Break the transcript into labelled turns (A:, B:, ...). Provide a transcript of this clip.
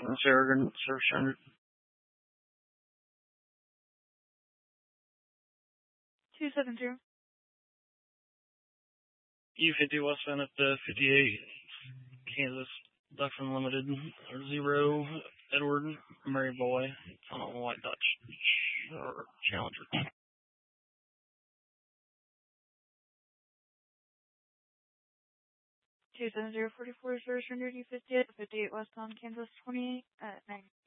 A: Sheridan, Surf Standard.
B: 270.
A: U50 westbound up to 58, Kansas, Duckson Limited, 0, Edward, Mary Boy, on a white Dodge Challenger.
B: 27044 Surf Standard U58 58 westbound Kansas 28 at 9.